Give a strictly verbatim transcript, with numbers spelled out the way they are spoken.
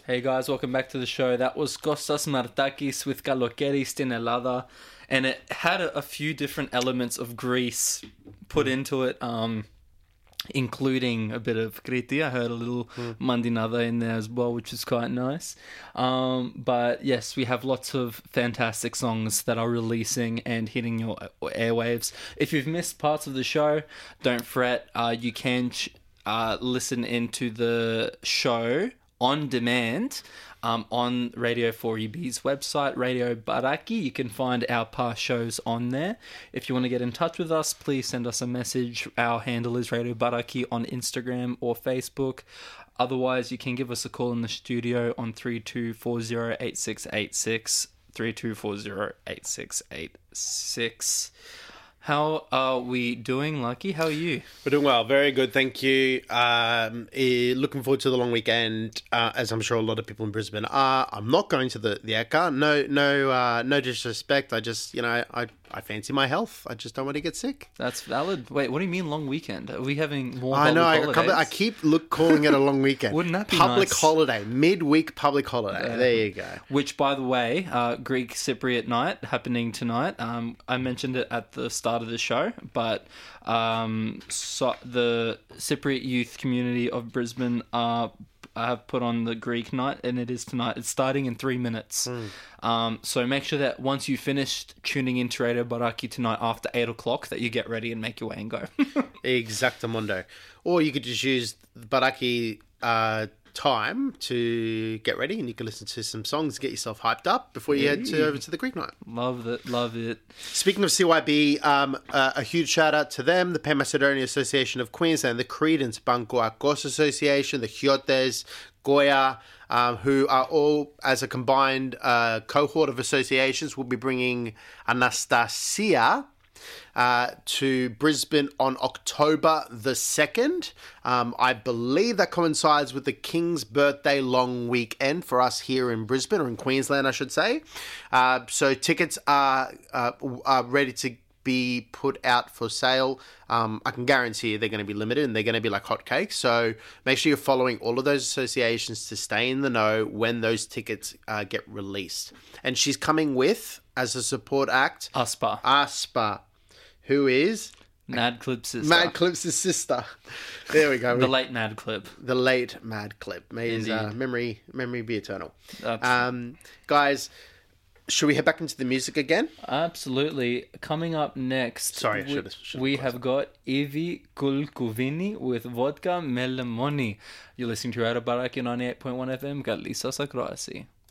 Hey guys, welcome back to the show. That was Kostas Martakis with Kalokeri στην Ελλάδα, and it had a, a few different elements of Greece put into it, um, including a bit of Kriti. I heard a little mm. Mandinada in there as well, which is quite nice. Um, but yes, we have lots of fantastic songs that are releasing and hitting your airwaves. If you've missed parts of the show, don't fret. Uh, you can ch- uh, listen into the show on demand um, on Radio four E B's website, Radio Baraki. You can find our past shows on there. If you want to get in touch with us, please send us a message. Our handle is Radio Baraki on Instagram or Facebook. Otherwise, you can give us a call in the studio on three two four zero eight six eight six, three two four zero eight six eight six. How are we doing, Lucky? How are you? We're doing well. Very good, thank you. Um, eh, looking forward to the long weekend, uh, as I'm sure a lot of people in Brisbane are. I'm not going to the, the E C A. No, no, uh, no disrespect. I just, you know, I, I fancy my health. I just don't want to get sick. That's valid. Wait, what do you mean long weekend? Are we having more I know. I, holidays? I keep look calling it a long weekend. Wouldn't that be public nice? holiday, midweek public holiday. Uh, there you go. Which, by the way, uh, Greek Cypriot night happening tonight. Um, I mentioned it at the start of the show, but um, so the Cypriot youth community of Brisbane are. I have put on the Greek night, and it is tonight. It's starting in three minutes. Mm. Um, so make sure that once you've finished tuning into Radio Baraki tonight after eight o'clock, that you get ready and make your way and go. Exactamundo. Or you could just use the Baraki uh, time to get ready, and you can listen to some songs, get yourself hyped up before you hey. head to, over to the Greek night. Love it, love it. Speaking of C Y B, um, uh, a huge shout out to them, the Pan Macedonia Association of Queensland, the Credence Bankoakos Association, the Chiotes, Goya, um, who are all, as a combined uh, cohort of associations, will be bringing Anastasia Uh, to Brisbane on October the second. Um, I believe that coincides with the King's birthday long weekend for us here in Brisbane, or in Queensland, I should say. Uh, so tickets are, uh, are ready to be put out for sale. Um, I can guarantee you they're going to be limited, and they're going to be like hotcakes. So make sure you're following all of those associations to stay in the know when those tickets uh, get released. And she's coming with, as a support act, Aspa. Aspa. Who is? Mad Clip's sister. Mad Clip's sister. There we go. The late Mad Clip. The late Mad Clip. May his uh, memory, memory be eternal. That's... Um, guys, should we head back into the music again? Absolutely. Coming up next, Sorry, I we, should have, should have we have got Evie Kulkuvini with Vodka Melemoni. You're listening to Radio Baraki ninety-eight point one F M. Galisa Sakroasi.